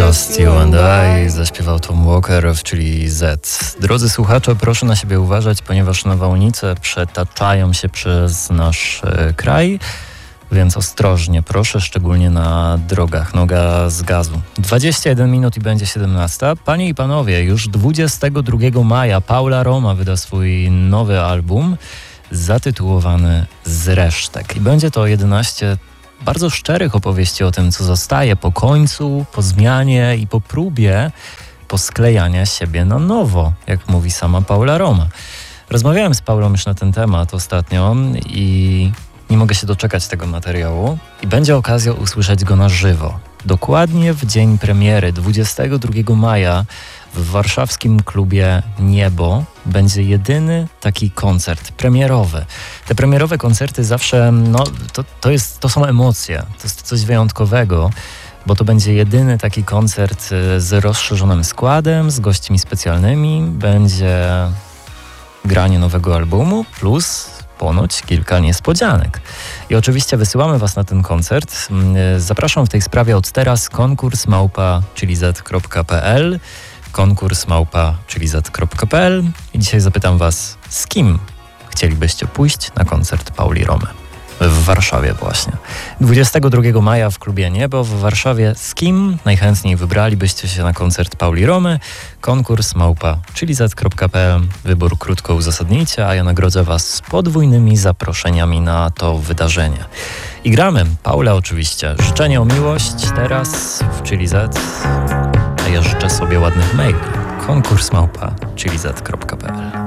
Just You and I zaśpiewał Tom Walker, czyli Z. Drodzy słuchacze, proszę na siebie uważać, ponieważ nawałnice przetaczają się przez nasz kraj, więc ostrożnie, proszę, szczególnie na drogach, noga z gazu. 21 minut i będzie 17. Panie i panowie, już 22 maja Paula Roma wyda swój nowy album zatytułowany Z resztek. I będzie to 11 bardzo szczerych opowieści o tym, co zostaje po końcu, po zmianie i po próbie posklejania siebie na nowo, jak mówi sama Paula Roma. Rozmawiałem z Paulą już na ten temat ostatnio i nie mogę się doczekać tego materiału i będzie okazja usłyszeć go na żywo. Dokładnie w dzień premiery, 22 maja w warszawskim klubie Niebo będzie jedyny taki koncert premierowy. Te premierowe koncerty zawsze, to są emocje, to jest coś wyjątkowego, bo to będzie jedyny taki koncert z rozszerzonym składem, z gośćmi specjalnymi, będzie granie nowego albumu plus ponoć kilka niespodzianek. I oczywiście wysyłamy Was na ten koncert. Zapraszam w tej sprawie od teraz konkurs@chilizet.pl konkurs@chilizet.pl i dzisiaj zapytam Was, z kim chcielibyście pójść na koncert Pauli Romy? W Warszawie właśnie. 22 maja w klubie Niebo w Warszawie. Z kim najchętniej wybralibyście się na koncert Pauli Romy? konkurs@chilizet.pl. Wybór krótko uzasadnijcie, a ja nagrodzę Was podwójnymi zaproszeniami na to wydarzenie. I gramy. Paula oczywiście. Życzenie o miłość teraz w Chilizet. A ja życzę sobie ładnych maili. konkurs@chilizet.pl.